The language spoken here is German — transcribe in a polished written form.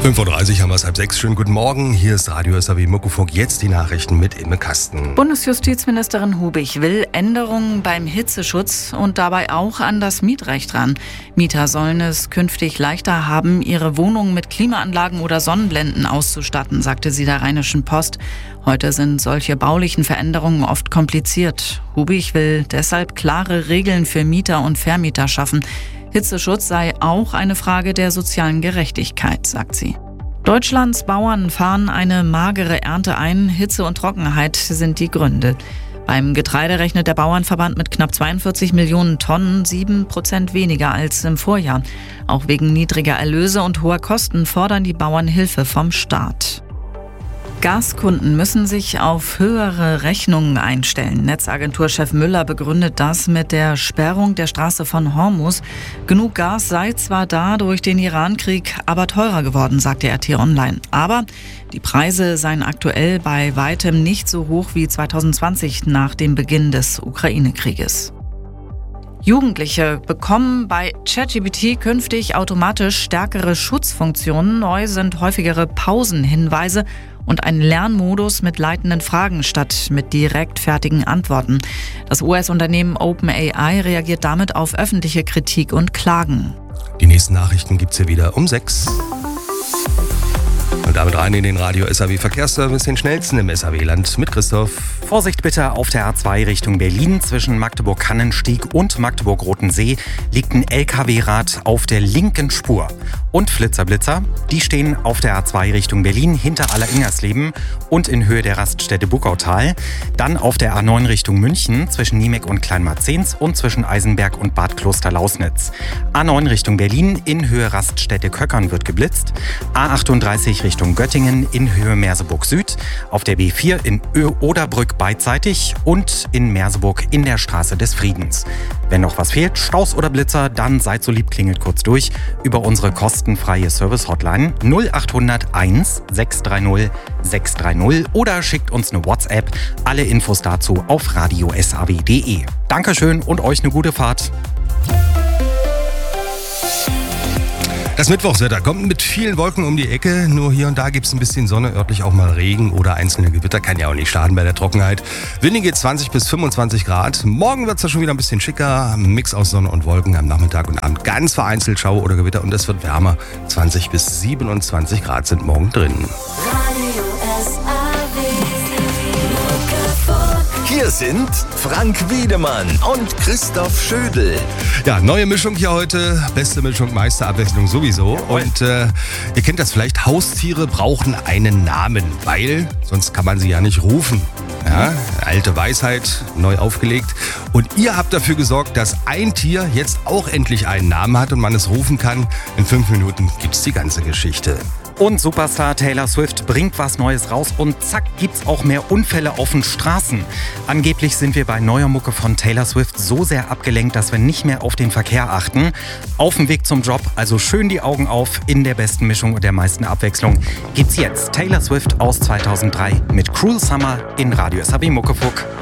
5:30 haben wir es, 5:30. Schönen guten Morgen. Hier ist Radio SAW Muckefuck. Jetzt die Nachrichten mit Imme Kasten. Bundesjustizministerin Hubig will Änderungen beim Hitzeschutz und dabei auch an das Mietrecht ran. Mieter sollen es künftig leichter haben, ihre Wohnungen mit Klimaanlagen oder Sonnenblenden auszustatten, sagte sie der Rheinischen Post. Heute sind solche baulichen Veränderungen oft kompliziert. Hubig will deshalb klare Regeln für Mieter und Vermieter schaffen. Hitzeschutz sei auch eine Frage der sozialen Gerechtigkeit, sagt sie. Deutschlands Bauern fahren eine magere Ernte ein. Hitze und Trockenheit sind die Gründe. Beim Getreide rechnet der Bauernverband mit knapp 42 Millionen Tonnen, 7% weniger als im Vorjahr. Auch wegen niedriger Erlöse und hoher Kosten fordern die Bauern Hilfe vom Staat. Gaskunden müssen sich auf höhere Rechnungen einstellen. Netzagenturchef Müller begründet das mit der Sperrung der Straße von Hormuz. Genug Gas sei zwar da durch den Irankrieg, aber teurer geworden, sagte RT Online. Aber die Preise seien aktuell bei weitem nicht so hoch wie 2020 nach dem Beginn des Ukraine-Krieges. Jugendliche bekommen bei ChatGPT künftig automatisch stärkere Schutzfunktionen. Neu sind häufigere Pausenhinweise und ein Lernmodus mit leitenden Fragen statt mit direkt fertigen Antworten. Das US-Unternehmen OpenAI reagiert damit auf öffentliche Kritik und Klagen. Die nächsten Nachrichten gibt's hier wieder um 6. Und damit rein in den Radio SAW Verkehrsservice, den schnellsten im SAW-Land mit Christoph. Vorsicht bitte auf der A2 Richtung Berlin. Zwischen Magdeburg-Kannenstieg und Magdeburg-Rotensee liegt ein LKW-Rad auf der linken Spur. Und Flitzer, die stehen auf der A2 Richtung Berlin hinter Alleringers-Leben und in Höhe der Raststätte Buckautal. Dann auf der A9 Richtung München zwischen Niemek und Kleinmarzens und zwischen Eisenberg und Bad Kloster-Lausnitz. A9 Richtung Berlin in Höhe Raststätte Köckern wird geblitzt. A38 Richtung Göttingen in Höhe Merseburg Süd. Auf der B4 in Oderbrück beidseitig und in Merseburg in der Straße des Friedens. Wenn noch was fehlt, Staus oder Blitzer, dann seid so lieb, klingelt kurz durch über unsere kostenfreie Service-Hotline 0800 1 630 630 oder schickt uns eine WhatsApp. Alle Infos dazu auf radiosaw.de. Dankeschön und euch eine gute Fahrt. Das Mittwochswetter kommt mit vielen Wolken um die Ecke. Nur hier und da gibt es ein bisschen Sonne, örtlich auch mal Regen oder einzelne Gewitter. Kann ja auch nicht schaden bei der Trockenheit. Windige 20 bis 25 Grad. Morgen wird es schon wieder ein bisschen schicker. Mix aus Sonne und Wolken am Nachmittag und Abend. Ganz vereinzelt Schauer oder Gewitter und es wird wärmer. 20 bis 27 Grad sind morgen drin. Hier sind Frank Wiedemann und Christoph Schödel. Ja, neue Mischung hier heute. Beste Mischung, meiste Abwechslung sowieso. Und ihr kennt das vielleicht, Haustiere brauchen einen Namen, weil sonst kann man sie ja nicht rufen. Ja, alte Weisheit, neu aufgelegt. Und ihr habt dafür gesorgt, dass ein Tier jetzt auch endlich einen Namen hat und man es rufen kann. In 5 Minuten gibt's die ganze Geschichte. Und Superstar Taylor Swift bringt was Neues raus und zack, gibt's auch mehr Unfälle auf den Straßen. Angeblich sind wir bei neuer Mucke von Taylor Swift so sehr abgelenkt, dass wir nicht mehr auf den Verkehr achten. Auf dem Weg zum Job, also schön die Augen auf, in der besten Mischung und der meisten Abwechslung gibt's jetzt Taylor Swift aus 2003 mit Cruel Summer in Radio SAW Muckefuck.